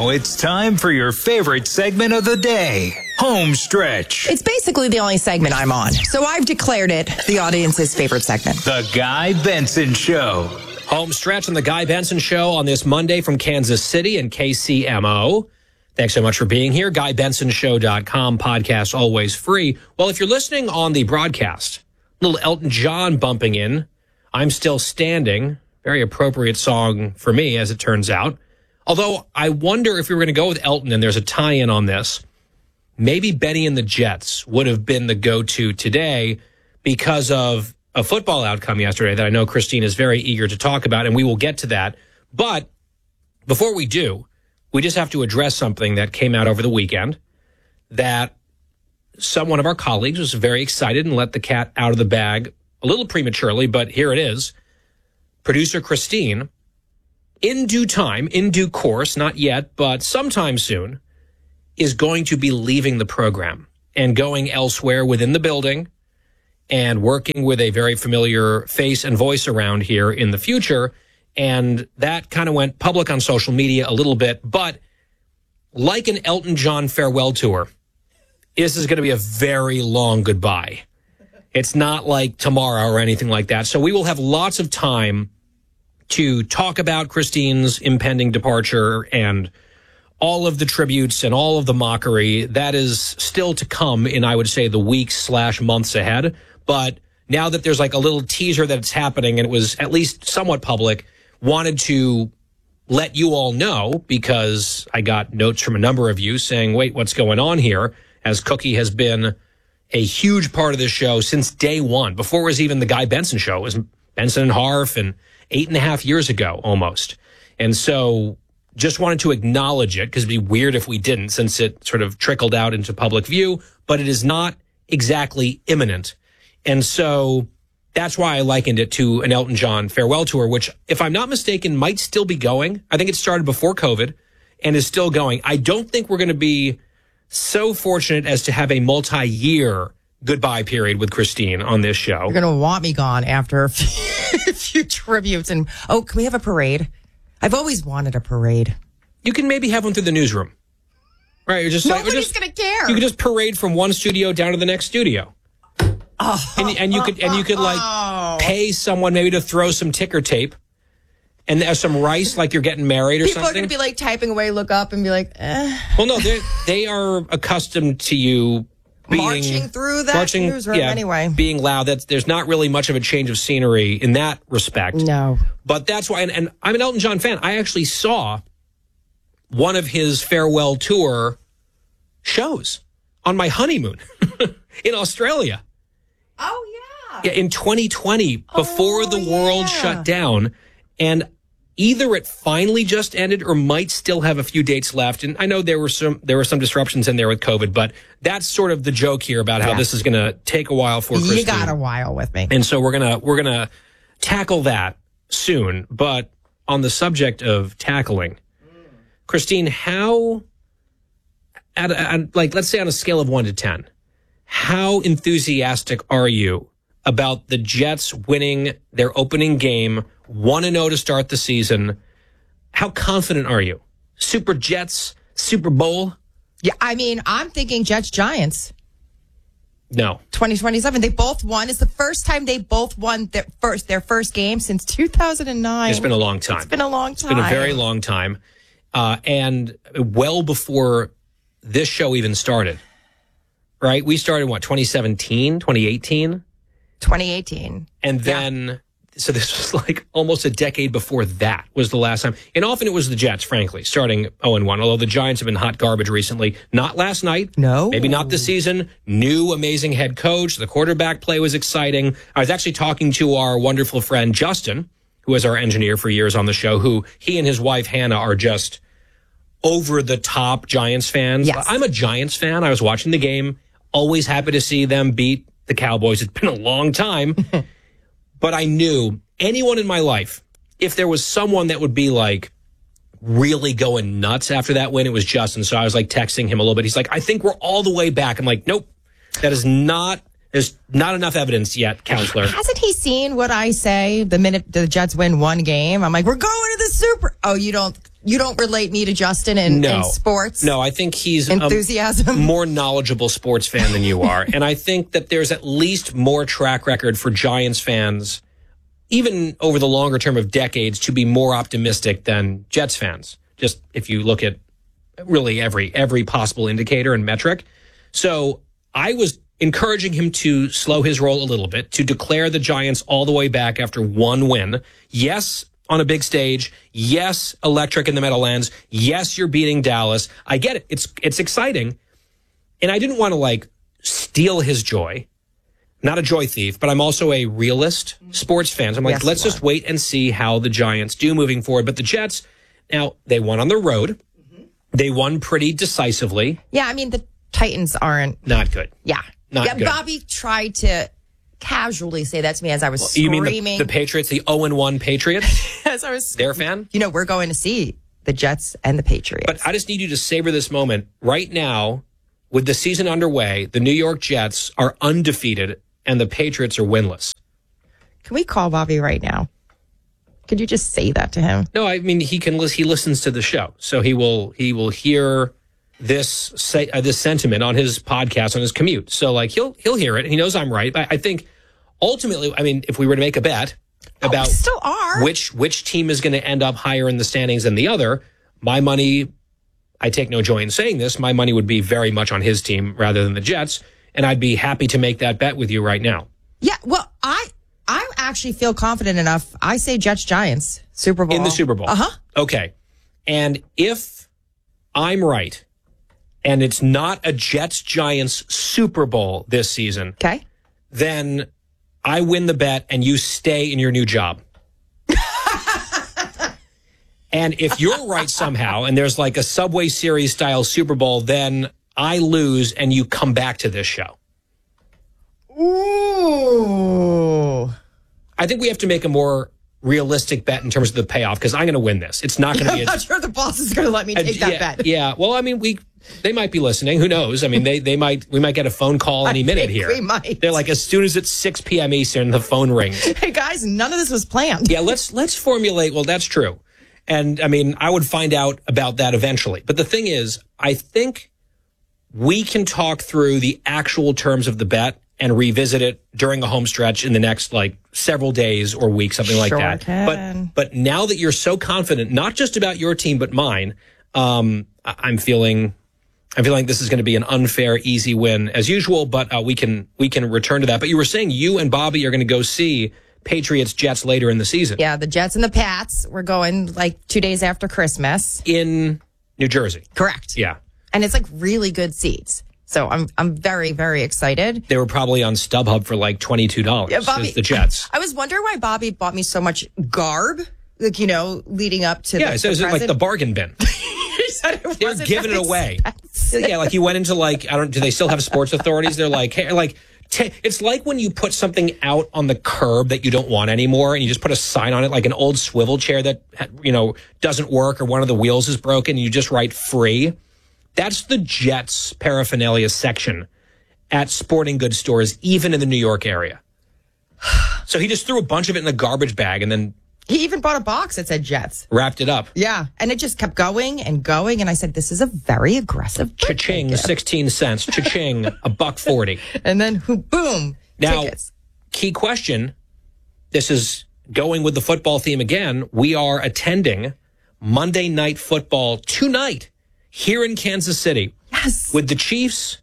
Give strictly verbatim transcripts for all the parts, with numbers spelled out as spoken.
Now it's time for your favorite segment of the day, Home Stretch. It's basically the only segment I'm on, so I've declared it the audience's favorite segment. The Guy Benson Show. Home Stretch on the Guy Benson Show on this Monday from Kansas City and K C M O. Thanks so much for being here. Guy Benson Show dot com, podcast always free. Well, if you're listening on the broadcast, little Elton John bumping in, I'm Still Standing. Very appropriate song for me, as it turns out. Although I wonder if we were going to go with Elton and there's a tie-in on this, maybe Benny and the Jets would have been the go-to today because of a football outcome yesterday that I know Christine is very eager to talk about, and we will get to that. But before we do, we just have to address something that came out over the weekend that some one of our colleagues was very excited and let the cat out of the bag a little prematurely, but here it is. Producer Christine, in due time, in due course, not yet, but sometime soon, is going to be leaving the program and going elsewhere within the building and working with a very familiar face and voice around here in the future. And that kind of went public on social media a little bit, but like an Elton John farewell tour, this is going to be a very long goodbye. It's not like tomorrow or anything like that. So we will have lots of time to talk about Christine's impending departure and all of the tributes and all of the mockery. That is still to come in, I would say, the weeks slash months ahead. But now that there's like a little teaser that it's happening and it was at least somewhat public, wanted to let you all know because I got notes from a number of you saying, wait, what's going on here? As Cookie has been a huge part of this show since day one, before it was even the Guy Benson Show. It was Benson and Harf and eight and a half years ago almost. And so just wanted to acknowledge it because it'd be weird if we didn't since it sort of trickled out into public view, but it is not exactly imminent. And so that's why I likened it to an Elton John farewell tour, which, if I'm not mistaken, might still be going. I think it started before COVID and is still going. I don't think we're going to be so fortunate as to have a multi-year goodbye period with Christine on this show. You're going to want me gone after a few, a few tributes. And, oh, can we have a parade? I've always wanted a parade. You can maybe have one through the newsroom. Right? You're just Nobody's like, going to care. You can just parade from one studio down to the next studio. Oh, and, and you could and you could like oh. pay someone maybe to throw some ticker tape and there's some rice like you're getting married or People something. People are going to be like typing away, look up and be like, eh. Well, no, they they are accustomed to you being marching through that marching, newsroom yeah, anyway. Being loud. That's there's not really much of a change of scenery in that respect. No, but that's why. And, and I'm an Elton John fan. I actually saw one of his farewell tour shows on my honeymoon in Australia. Oh, yeah. Yeah, in twenty twenty, before oh, the world yeah. shut down. And either it finally just ended or might still have a few dates left. And I know there were some there were some disruptions in there with COVID, but that's sort of the joke here about how yeah. this is going to take a while for Christine. You got a while with me. And so we're going to we're going to tackle that soon. But on the subject of tackling, Christine, how at, at like let's say on a scale of one to ten, how enthusiastic are you about the Jets winning their opening game, one and oh to start the season? How confident are you? Super Jets, Super Bowl? Yeah, I mean, I'm thinking Jets Giants. No. twenty twenty-seven. They both won. It's the first time they both won their first their first game since two thousand nine. It's been a long time. It's been a long time. It's been a very long time. Uh, and well before this show even started. Right? We started, what, twenty seventeen, twenty eighteen? twenty eighteen. And then, yeah. So this was like almost a decade before that was the last time. And often it was the Jets, frankly, starting oh and one, although the Giants have been hot garbage recently. Not last night. No. Maybe not this season. New amazing head coach. The quarterback play was exciting. I was actually talking to our wonderful friend, Justin, who is our engineer for years on the show, who he and his wife, Hannah, are just over the top Giants fans. Yes. I'm a Giants fan. I was watching the game. Always happy to see them beat the Cowboys. It's been a long time. But I knew anyone in my life, if there was someone that would be like really going nuts after that win, it was Justin. So I was like texting him a little bit. He's like, I think we're all the way back. I'm like, nope, that is not, there's not enough evidence yet, counselor. Hasn't he seen what I say the minute the Jets win one game? I'm like, we're going to the Super. Oh, you don't, You don't relate me to Justin in, no. in sports? No, I think he's enthusiasm. a more knowledgeable sports fan than you are. And I think that there's at least more track record for Giants fans, even over the longer term of decades, to be more optimistic than Jets fans. Just if you look at really every every possible indicator and metric. So I was encouraging him to slow his roll a little bit, to declare the Giants all the way back after one win. Yes, on a big stage. Yes, electric in the Meadowlands. Yes, you're beating Dallas. I get it. It's it's exciting. And I didn't want to like steal his joy. Not a joy thief, but I'm also a realist sports fan. So I'm like, yes, let's just wait and see how the Giants do moving forward. But the Jets, now, they won on the road. Mm-hmm. They won pretty decisively. Yeah, I mean, the Titans aren't. Not good. Yeah. Not yeah, good. Bobby tried to casually say that to me as I was well, screaming. You mean the, the Patriots, the oh and one Patriots? As I was their fan? You know, we're going to see the Jets and the Patriots. But I just need you to savor this moment. Right now, with the season underway, the New York Jets are undefeated and the Patriots are winless. Can we call Bobby right now? Could you just say that to him? No, I mean he can. He listens to the show, so he will. He will hear this say uh, this sentiment on his podcast on his commute. So like he'll he'll hear it. He knows I'm right. I, I think ultimately, I mean, if we were to make a bet about oh, we still are. which which team is going to end up higher in the standings than the other, my money. I take no joy in saying this. My money would be very much on his team rather than the Jets, and I'd be happy to make that bet with you right now. Yeah, well, I. I actually feel confident enough. I say Jets Giants Super Bowl. In the Super Bowl. Uh-huh. Okay. And if I'm right and it's not a Jets Giants Super Bowl this season, okay, then I win the bet and you stay in your new job. And if you're right somehow and there's like a Subway Series style Super Bowl, then I lose and you come back to this show. Ooh. I think we have to make a more realistic bet in terms of the payoff because I'm going to win this. It's not going to be. I'm not sure the boss is going to let me take a, that yeah, bet. Yeah. Well, I mean, we they might be listening. Who knows? I mean, they they might we might get a phone call any I minute think here. We might. They're like as soon as it's six p.m. Eastern, the phone rings. Hey guys, none of this was planned. Yeah. Let's let's formulate. Well, that's true, and I mean, I would find out about that eventually. But the thing is, I think we can talk through the actual terms of the bet and revisit it during a home stretch in the next like several days or weeks, something like sure that. Can. But but now that you're so confident, not just about your team but mine, um, I- I'm feeling I'm feeling like this is going to be an unfair, easy win as usual. But uh, we can we can return to that. But you were saying you and Bobby are going to go see Patriots Jets later in the season. Yeah, the Jets and the Pats. We're going like two days after Christmas in New Jersey. Correct. Yeah, and it's like really good seats. So I'm I'm very, very excited. They were probably on StubHub for like twenty-two dollars. Yeah, Bobby, the Jets. I was wondering why Bobby bought me so much garb, like, you know, leading up to yeah, the, so the it was like the bargain bin. He said it They're giving it away. Yeah, like you went into like, I don't, do they still have sports authorities? They're like, hey, like, t- it's like when you put something out on the curb that you don't want anymore and you just put a sign on it, like an old swivel chair that, you know, doesn't work or one of the wheels is broken and you just write free. That's the Jets paraphernalia section at sporting goods stores, even in the New York area. So he just threw a bunch of it in a garbage bag and then he even bought a box that said Jets. Wrapped it up. Yeah. And it just kept going and going. And I said, this is a very aggressive Cha-ching, gift. sixteen cents. Cha-ching, a buck forty. And then boom, now, tickets. Key question. This is going with the football theme again. We are attending Monday Night Football tonight here in Kansas City. Yes. With the Chiefs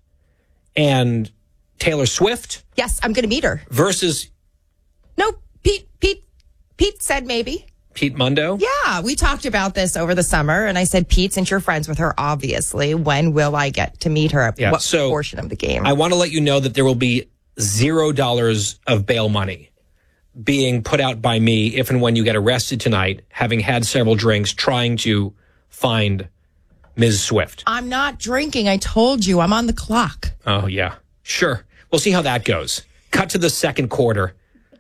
and Taylor Swift. Yes, I'm going to meet her. Versus. No, Pete, Pete, Pete said maybe. Pete Mundo? Yeah, we talked about this over the summer, and I said, Pete, since you're friends with her, obviously, when will I get to meet her? Yeah, what so portion of the game? I want to let you know that there will be zero dollars of bail money being put out by me if and when you get arrested tonight, having had several drinks, trying to find Miz Swift. I'm not drinking. I told you. I'm on the clock. Oh, yeah. Sure. We'll see how that goes. Cut to the second quarter.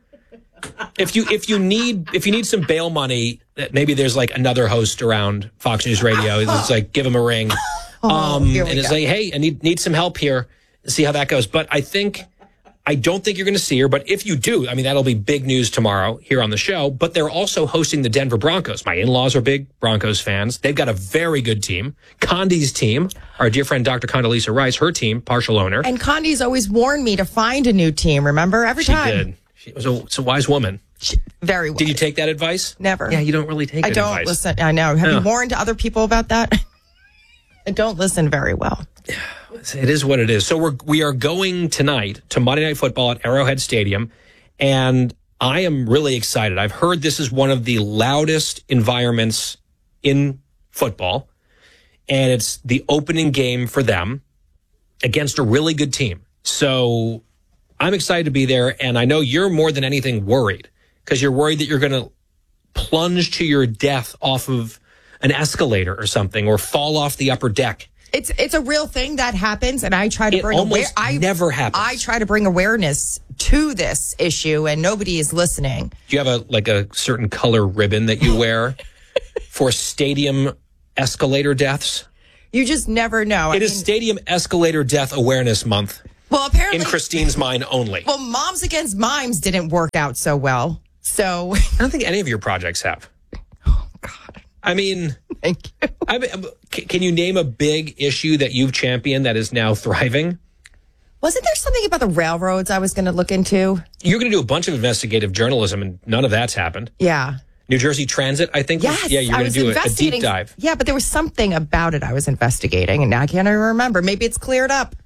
If you if you need if you need some bail money, maybe there's like another host around Fox News Radio. It's like give him a ring, um, oh, and it's go. like, hey, I need need some help here. See how that goes. But I think I don't think you're going to see her, but if you do, I mean, that'll be big news tomorrow here on the show. But they're also hosting the Denver Broncos. My in-laws are big Broncos fans. They've got a very good team. Condi's team, our dear friend Doctor Condoleezza Rice, her team, partial owner. And Condi's always warned me to find a new team, remember? Every she time. She did. She was a, it's a wise woman. She, very wise. Did you take that advice? Never. Yeah, you don't really take I that don't advice. listen. I know. Have No. you warned other people about that? I don't listen very well. It is what it is. So we're, we are going tonight to Monday Night Football at Arrowhead Stadium, and I am really excited. I've heard this is one of the loudest environments in football, and it's the opening game for them against a really good team. So I'm excited to be there, and I know you're more than anything worried because you're worried that you're going to plunge to your death off of an escalator or something or fall off the upper deck. It's it's a real thing that happens, and I try to It bring almost aware- I, never happens. I try to bring awareness to this issue, and nobody is listening. Do you have a like a certain color ribbon that you wear for stadium escalator deaths? You just never know. It I is mean, Stadium Escalator Death Awareness Month well, apparently, in Christine's mind only. well, Moms Against Mimes didn't work out so well. So, I don't think any of your projects have. oh God, I mean, thank you. I mean, c- can you name a big issue that you've championed that is now thriving? Wasn't there something about the railroads I was going to look into? You're going to do a bunch of investigative journalism, and none of that's happened. Yeah. New Jersey Transit, I think. Yes. Was, yeah, you're I going was to do a, a deep investigating- dive. Yeah, but there was something about it I was investigating, and now I can't even remember. Maybe it's cleared up.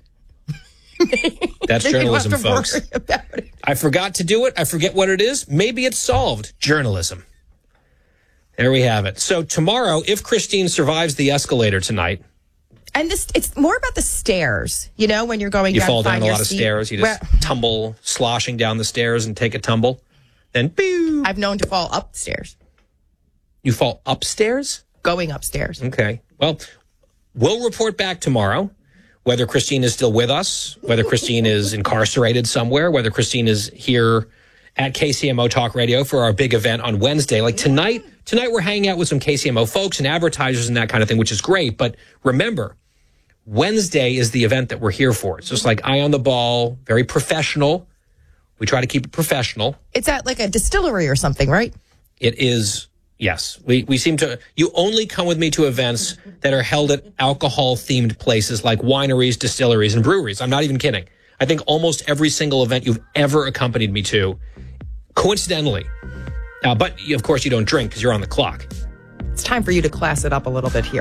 That's Maybe you don't journalism, have to folks. worry about it. I forgot to do it. I forget what it is. Maybe it's solved. Journalism. There we have it. So tomorrow, if Christine survives the escalator tonight, And this, it's more about the stairs. You know, when you're going you down fall to down find a your lot of seat. stairs. You just Well, tumble, sloshing down the stairs and take a tumble. Then, pew, I've known to fall upstairs, you fall upstairs? going upstairs. Okay. Well, we'll report back tomorrow whether Christine is still with us, whether Christine is incarcerated somewhere, whether Christine is here at K C M O Talk Radio for our big event on Wednesday. Like tonight, tonight we're hanging out with some K C M O folks and advertisers and that kind of thing, which is great. But remember, Wednesday is the event that we're here for. It's just like eye on the ball, very professional. We try to keep it professional. It's at like a distillery or something, right? It is, yes. We we seem to, you only come with me to events that are held at alcohol-themed places like wineries, distilleries, and breweries. I'm not even kidding. I think almost every single event you've ever accompanied me to, coincidentally, uh, but of course you don't drink because you're on the clock. It's time for you to class it up a little bit here.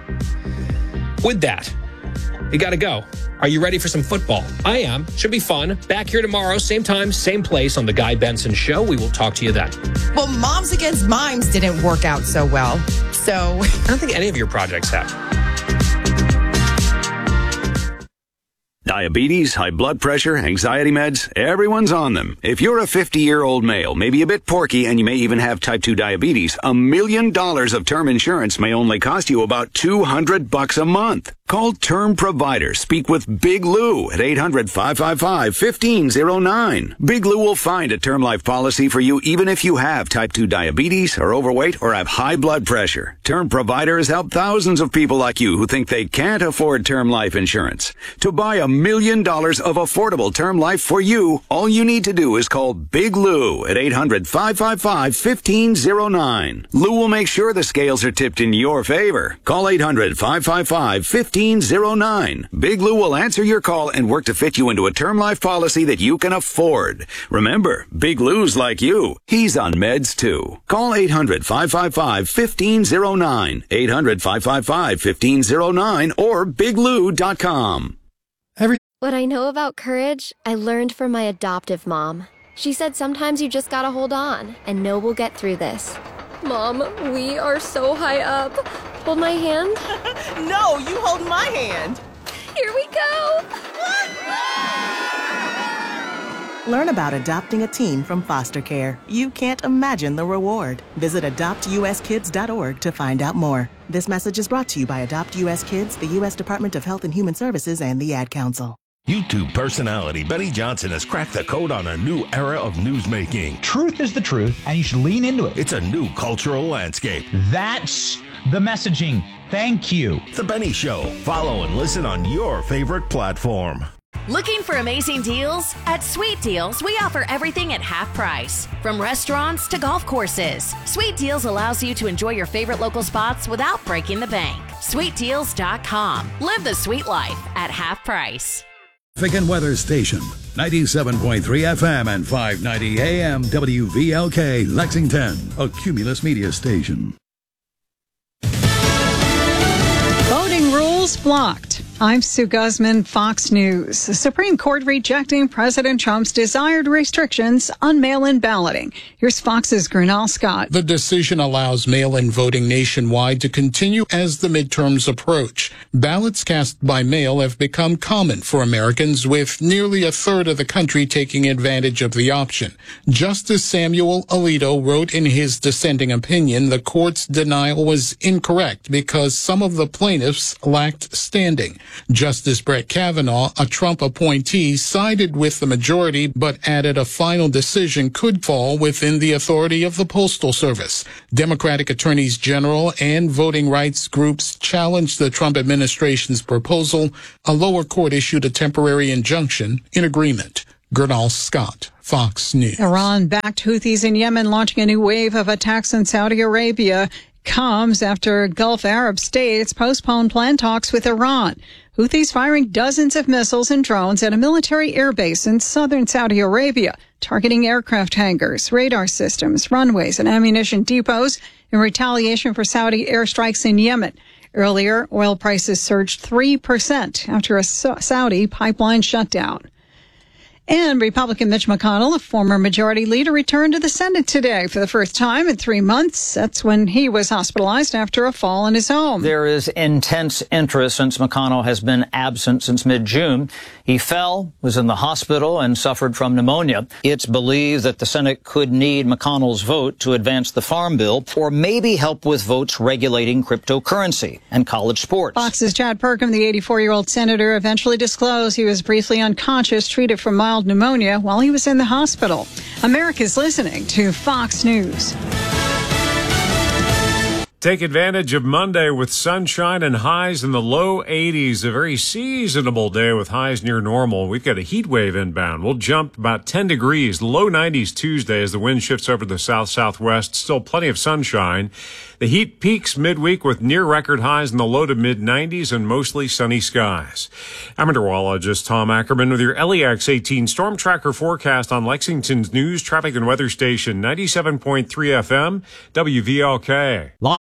With that, you got to go. Are you ready for some football? I am. Should be fun. Back here tomorrow, same time, same place on The Guy Benson Show. We will talk to you then. Well, Moms Against Mimes didn't work out so well. So, I don't think any of your projects have. Diabetes, high blood pressure, anxiety meds, everyone's on them. If you're a fifty-year-old male, maybe a bit porky, and you may even have type two diabetes, a million dollars of term insurance may only cost you about two hundred bucks a month. Call Term Provider. Speak with Big Lou at eight hundred, five five five, one five zero nine. Big Lou will find a term life policy for you even if you have type two diabetes, are overweight, or have high blood pressure. Term Provider has helped thousands of people like you who think they can't afford term life insurance. To buy a million dollars of affordable term life for you, all you need to do is call Big Lou at eight hundred, five five five, one five zero nine. Lou will make sure the scales are tipped in your favor. Call eight hundred, five five five, one five zero nine. Big Lou will answer your call and work to fit you into a term life policy that you can afford. Remember, Big Lou's like you. He's on meds too. Call eight hundred, five five five, one five zero nine. eight hundred, five five five, one five zero nine or big lou dot com. What I know about courage, I learned from my adoptive mom. She said sometimes you just gotta hold on and know we'll get through this. Mom, we are so high up. Hold my hand. No, you hold my hand. Here we go. Learn about adopting a teen from foster care. You can't imagine the reward. Visit adopt u s kids dot org to find out more. This message is brought to you by Adopt U S Kids, the U S Department of Health and Human Services, and the Ad Council. YouTube personality Benny Johnson has cracked the code on a new era of newsmaking. Truth is the truth, and you should lean into it. It's a new cultural landscape. That's the messaging. Thank you. The Benny Show. Follow and listen on your favorite platform. Looking for amazing deals? At Sweet Deals, we offer everything at half price. From restaurants to golf courses, Sweet Deals allows you to enjoy your favorite local spots without breaking the bank. sweet deals dot com. Live the sweet life at half price. Traffic and Weather Station, ninety-seven point three F M and five ninety A M W V L K, Lexington, a Cumulus media station. Voting rules blocked. I'm Sue Guzman, Fox News. The Supreme Court rejecting President Trump's desired restrictions on mail-in balloting. Here's Fox's Gernal Scott. The decision allows mail-in voting nationwide to continue as the midterms approach. Ballots cast by mail have become common for Americans, with nearly a third of the country taking advantage of the option. Justice Samuel Alito wrote in his dissenting opinion the court's denial was incorrect because some of the plaintiffs lacked standing. Justice Brett Kavanaugh, a Trump appointee, sided with the majority but added a final decision could fall within the authority of the Postal Service. Democratic attorneys general and voting rights groups challenged the Trump administration's proposal. A lower court issued a temporary injunction in agreement. Gernal Scott, Fox News. Iran-backed Houthis in Yemen launching a new wave of attacks in Saudi Arabia comes after Gulf Arab states postponed planned talks with Iran. Houthis firing dozens of missiles and drones at a military airbase in southern Saudi Arabia, targeting aircraft hangars, radar systems, runways, and ammunition depots in retaliation for Saudi airstrikes in Yemen. Earlier, oil prices surged three percent after a Saudi pipeline shutdown. And Republican Mitch McConnell, a former majority leader, returned to the Senate today for the first time in three months. That's when he was hospitalized after a fall in his home. There is intense interest since McConnell has been absent since mid-June. He fell, was in the hospital, and suffered from pneumonia. It's believed that the Senate could need McConnell's vote to advance the Farm Bill or maybe help with votes regulating cryptocurrency and college sports. Fox's Chad Perkham, the eighty-four-year-old senator, eventually disclosed he was briefly unconscious, treated for mild pneumonia while he was in the hospital. America's listening to Fox News. Take advantage of Monday with sunshine and highs in the low eighties. A very seasonable day with highs near normal. We've got a heat wave inbound. We'll jump about ten degrees. Low nineties Tuesday as the wind shifts over the south-southwest. Still plenty of sunshine. The heat peaks midweek with near record highs in the low to mid nineties and mostly sunny skies. I'm meteorologist Tom Ackerman with your L E X eighteen Storm Tracker forecast on Lexington's news, traffic, and weather station, ninety-seven point three F M, W V L K.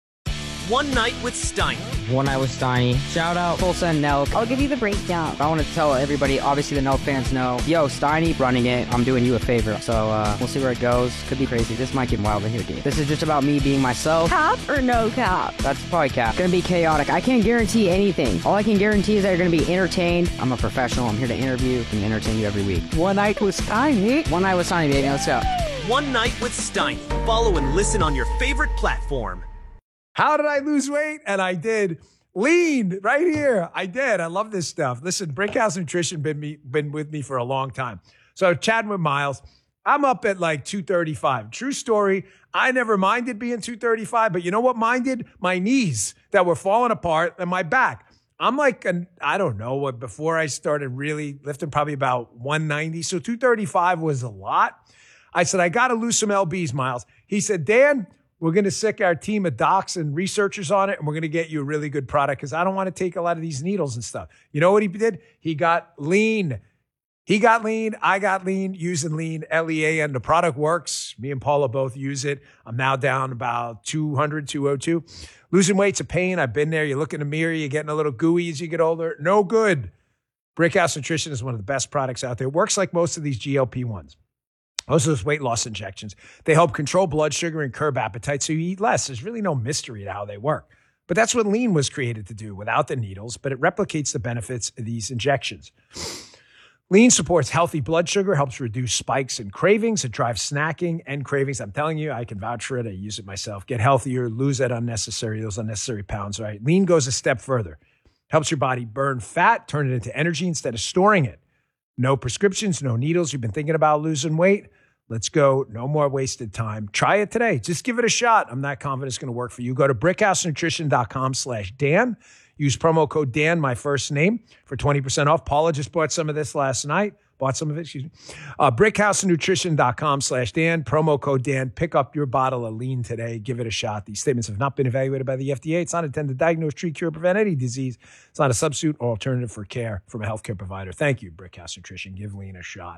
One Night with Steiny. One Night with Steiny. Shout out Tulsa and Nelk. I'll give you the breakdown. I want to tell everybody, obviously the Nelk fans know, yo, Steiny running it. I'm doing you a favor. So uh, we'll see where it goes. Could be crazy. This might get wild in here, dude. This is just about me being myself. Cap or no cap? That's probably cap. Gonna be chaotic. I can't guarantee anything. All I can guarantee is that you're gonna be entertained. I'm a professional. I'm here to interview and entertain you every week. One Night with Steiny. One Night with Steiny, baby. Let's go. One Night with Steiny. Follow and listen on your favorite platform. How did I lose weight? And I did. Lean right here. I did. I love this stuff. Listen, Brickhouse Nutrition been me been with me for a long time. So chatting with Miles, I'm up at like two thirty-five. True story. I never minded being two thirty-five, but you know what minded? My knees that were falling apart and my back. I'm like, an, I don't know what, before I started really lifting, probably about one ninety. So two thirty-five was a lot. I said, I got to lose some L Bs, Miles. He said, Dan, we're going to sick our team of docs and researchers on it, and we're going to get you a really good product because I don't want to take a lot of these needles and stuff. You know what he did? He got lean. He got lean. I got lean using lean, L E A N. The product works. Me and Paula both use it. I'm now down about two hundred, two oh two. Losing weight's a pain. I've been there. You look in the mirror. You're getting a little gooey as you get older. No good. Brickhouse Nutrition is one of the best products out there. It works like most of these G L P ones. Most of those weight loss injections, they help control blood sugar and curb appetite so you eat less. There's really no mystery to how they work. But that's what lean was created to do without the needles, but it replicates the benefits of these injections. Lean supports healthy blood sugar, helps reduce spikes and cravings. It drives snacking and cravings. I'm telling you, I can vouch for it. I use it myself. Get healthier, lose that unnecessary, those unnecessary pounds, right? Lean goes a step further. Helps your body burn fat, turn it into energy instead of storing it. No prescriptions, no needles. You've been thinking about losing weight? Let's go. No more wasted time. Try it today. Just give it a shot. I'm not confident it's going to work for you. Go to brickhousenutrition.com slash Dan. Use promo code Dan, my first name, for twenty percent off. Paula just bought some of this last night. Bought some of it, excuse me. Uh, brickhousenutrition.com slash Dan. Promo code Dan. Pick up your bottle of lean today. Give it a shot. These statements have not been evaluated by the F D A. It's not intended to diagnose, treat, cure, prevent any disease. It's not a substitute or alternative for care from a healthcare provider. Thank you, Brickhouse Nutrition. Give lean a shot.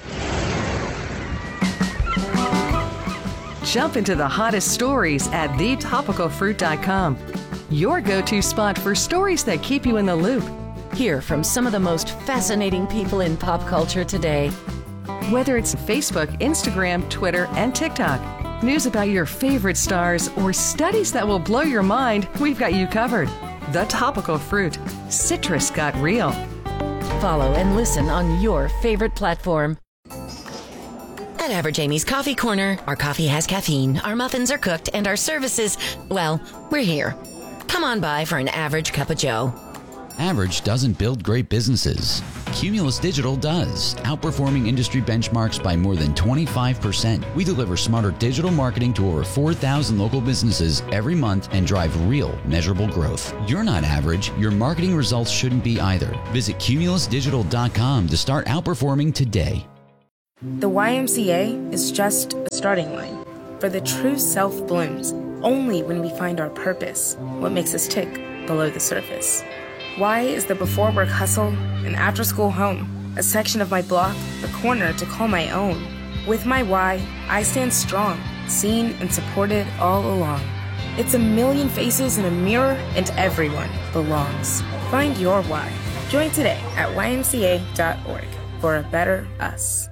Jump into the hottest stories at the topical fruit dot com. Your go-to spot for stories that keep you in the loop. Hear from some of the most fascinating people in pop culture today. Whether it's Facebook, Instagram, Twitter, and TikTok, news about your favorite stars, or studies that will blow your mind, we've got you covered. The Topical Fruit. Citrus got real. Follow and listen on your favorite platform. At Average Amy's Coffee Corner, our coffee has caffeine, our muffins are cooked, and our services, well, we're here. Come on by for an average cup of joe. Average doesn't build great businesses. Cumulus Digital does, outperforming industry benchmarks by more than twenty-five percent. We deliver smarter digital marketing to over four thousand local businesses every month and drive real, measurable growth. You're not average. Your marketing results shouldn't be either. Visit cumulus digital dot com to start outperforming today. The Y M C A is just a starting line, for the true self blooms only when we find our purpose, what makes us tick below the surface. Y is the before work hustle, an after school home, a section of my block, a corner to call my own. With my Y, I stand strong, seen and supported all along. It's a million faces in a mirror, and everyone belongs. Find your Y. Join today at Y M C A dot org for a better us.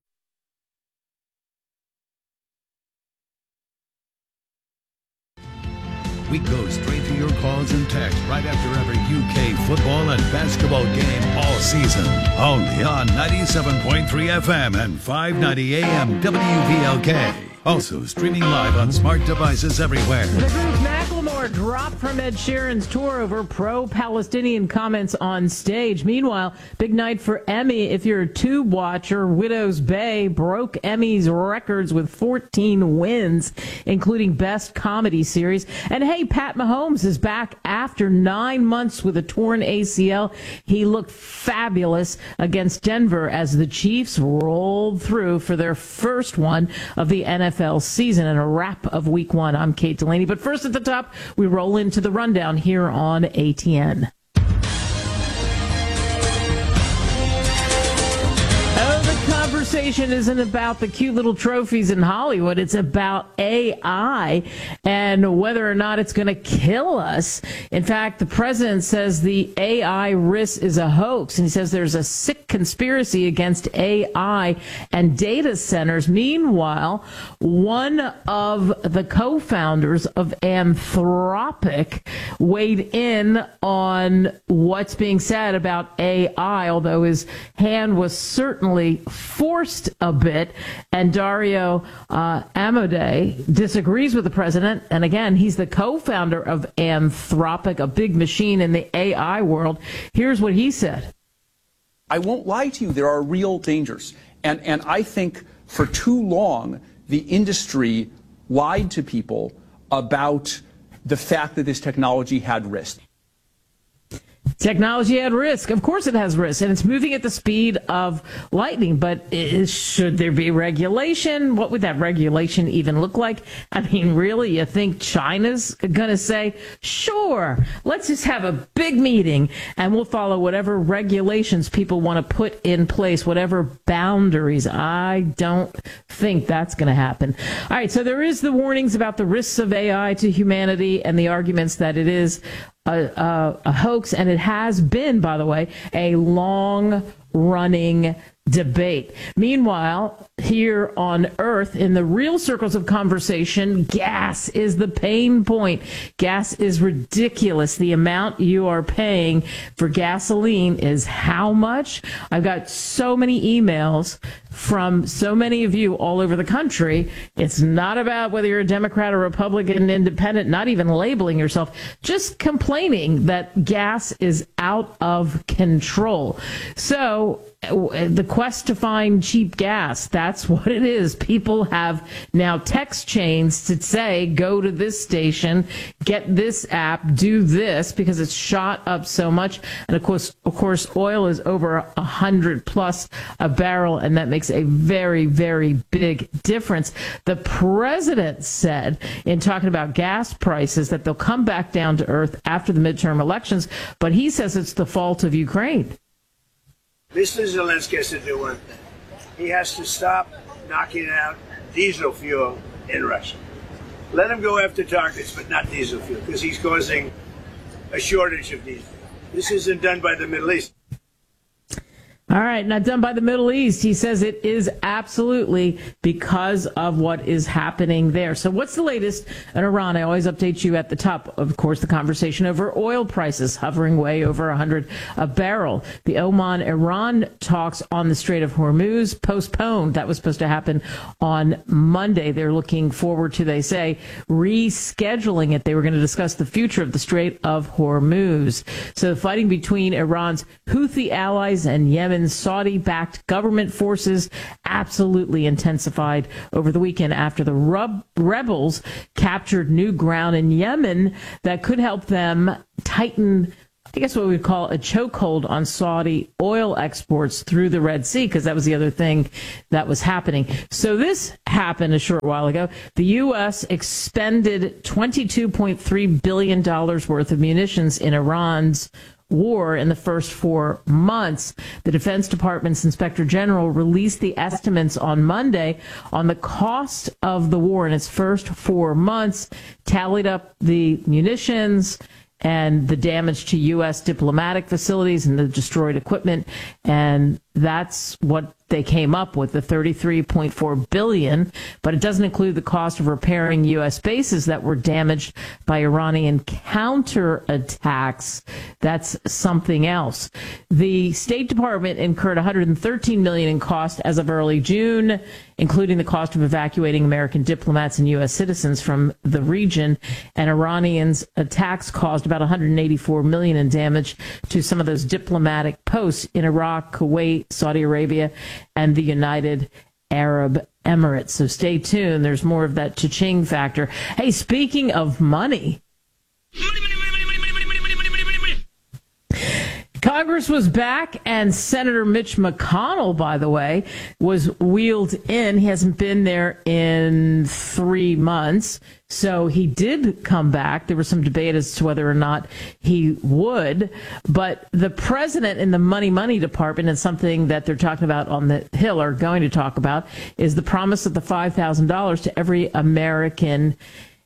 We go straight to your calls and texts right after every U K football and basketball game all season. Only on ninety-seven point three F M and five ninety A M W V L K. Also streaming live on smart devices everywhere. The group Macklemore dropped from Ed Sheeran's tour over pro-Palestinian comments on stage. Meanwhile, big night for Emmy. If you're a Tube watcher, Widow's Bay broke Emmy's records with fourteen wins, including Best Comedy Series. And hey, Pat Mahomes is back after nine months with a torn A C L. He looked fabulous against Denver as the Chiefs rolled through for their first one of the N F L season and a wrap of week one. I'm Kate Delaney. But first at the top, we roll into the rundown here on A T N. Conversation isn't about the cute little trophies in Hollywood. It's about A I and whether or not it's going to kill us. In fact, the president says the A I risk is a hoax, and he says there's a sick conspiracy against A I and data centers. Meanwhile, one of the co-founders of Anthropic weighed in on what's being said about A I, although his hand was certainly forced a bit, and Dario uh, Amodei disagrees with the president. And again, he's the co-founder of Anthropic, a big machine in the A I world. Here's what he said. I won't lie to you, there are real dangers. And, and I think for too long, the industry lied to people about the fact that this technology had risk. Technology at risk. Of course it has risk, and it's moving at the speed of lightning. But is, should there be regulation? What would that regulation even look like? I mean, really, you think China's going to say, sure, let's just have a big meeting, and we'll follow whatever regulations people want to put in place, whatever boundaries? I don't think that's going to happen. All right, so there is the warnings about the risks of A I to humanity and the arguments that it is A, a, a hoax, and it has been, by the way, a long-running debate. Meanwhile, here on Earth, in the real circles of conversation, gas is the pain point. Gas is ridiculous. The amount you are paying for gasoline is how much? I've got so many emails from so many of you all over the country. It's not about whether you're a Democrat or Republican, independent, not even labeling yourself, just complaining that gas is out of control. So the quest to find cheap gas, that's what it is. People have now text chains to say, go to this station, get this app, do this, because it's shot up so much. And of course, of course, oil is over a hundred plus a barrel, and that makes a very, very big difference. The president said in talking about gas prices that they'll come back down to earth after the midterm elections, but he says it's the fault of Ukraine. Mister Zelensky has to do one thing. He has to stop knocking out diesel fuel in Russia. Let him go after targets, but not diesel fuel, because he's causing a shortage of diesel. This isn't done by the Middle East. All right, not done by the Middle East. He says it is absolutely because of what is happening there. So what's the latest in Iran? I always update you at the top, of course, the conversation over oil prices hovering way over one hundred a barrel. The Oman-Iran talks on the Strait of Hormuz postponed. That was supposed to happen on Monday. They're looking forward to, they say, rescheduling it. They were going to discuss the future of the Strait of Hormuz. So the fighting between Iran's Houthi allies and Yemen Saudi-backed government forces absolutely intensified over the weekend after the rub- rebels captured new ground in Yemen that could help them tighten, I guess what we would call a chokehold on Saudi oil exports through the Red Sea, because that was the other thing that was happening. So this happened a short while ago. The U S expended twenty-two point three billion dollars worth of munitions in Iran's war in the first four months. The Defense Department's Inspector General released the estimates on Monday on the cost of the war in its first four months, tallied up the munitions and the damage to U S diplomatic facilities and the destroyed equipment. And that's what they came up with, the thirty-three point four billion dollars, but it doesn't include the cost of repairing U S bases that were damaged by Iranian counterattacks. That's something else. The State Department incurred one hundred thirteen million dollars in cost as of early June, including the cost of evacuating American diplomats and U S citizens from the region. And Iranians' attacks caused about one hundred eighty-four million dollars in damage to some of those diplomatic posts in Iraq, Kuwait, Saudi Arabia, and the United Arab Emirates. So stay tuned. There's more of that cha-ching factor. Hey, speaking of money, Congress was back, and Senator Mitch McConnell, by the way, was wheeled in. He hasn't been there in three months, so he did come back. There was some debate as to whether or not he would, but the president in the Money Money Department, and something that they're talking about on the Hill, are going to talk about, is the promise of the five thousand dollars to every American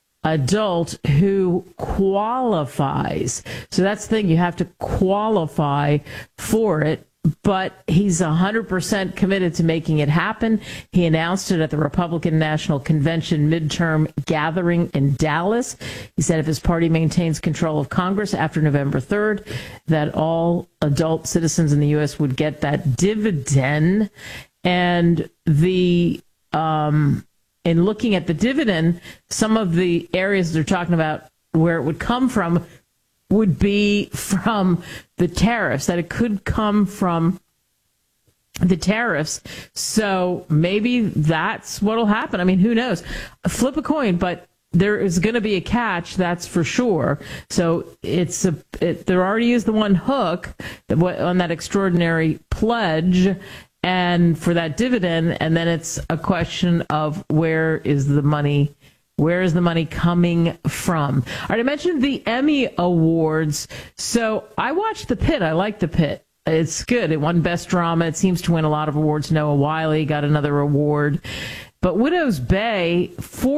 adult who qualifies. So that's the thing, you have to qualify for it, but he's one hundred percent committed to making it happen. He announced it at the Republican National Convention midterm gathering in Dallas. He said if his party maintains control of Congress after November third, that all adult citizens in the U S would get that dividend. And the um in looking at the dividend, some of the areas they're talking about where it would come from would be from the tariffs, that it could come from the tariffs. So maybe that's what'll happen. I mean, who knows? Flip a coin, but there is going to be a catch, that's for sure. So it's a, it, there already is the one hook on that extraordinary pledge and for that dividend, and then it's a question of where is the money Where is the money coming from? All right, I mentioned the Emmy Awards. So I watched The Pit. I like The Pit. It's good. It won Best Drama. It seems to win a lot of awards. Noah Wyle got another award. But Widow's Bay,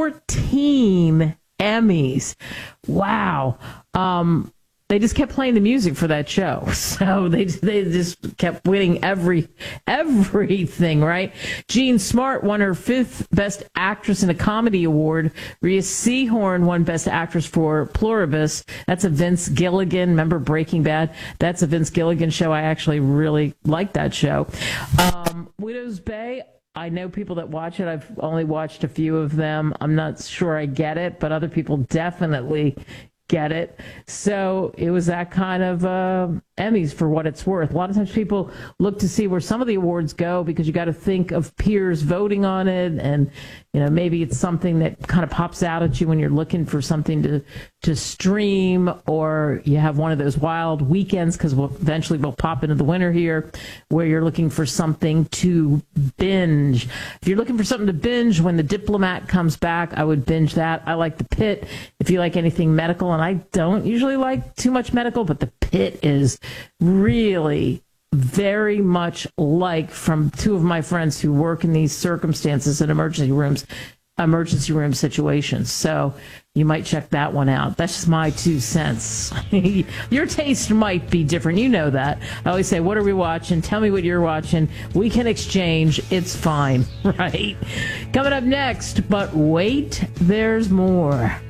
fourteen Emmys. Wow. Um, they just kept playing the music for that show. So they they just kept winning every everything, right? Jean Smart won her fifth Best Actress in a Comedy Award. Rhea Seehorn won Best Actress for Pluribus. That's a Vince Gilligan. Remember Breaking Bad? That's a Vince Gilligan show. I actually really like that show. Um, Widow's Bay, I know people that watch it. I've only watched a few of them. I'm not sure I get it, but other people definitely get it. So it was that kind of uh, Emmys for what it's worth. A lot of times people look to see where some of the awards go because you got to think of peers voting on it, and you know maybe it's something that kind of pops out at you when you're looking for something to to stream, or you have one of those wild weekends because we'll eventually we'll pop into the winter here where you're looking for something to binge. If you're looking for something to binge when The Diplomat comes back, I would binge that. I like The Pit. If you like anything medical, and I don't usually like too much medical, but The Pit is really very much like, from two of my friends who work in these circumstances in emergency rooms, emergency room situations. So you might check that one out. That's just my two cents. Your taste might be different. You know that. I always say, what are we watching? Tell me what you're watching. We can exchange. It's fine, right? Coming up next, but wait, there's more.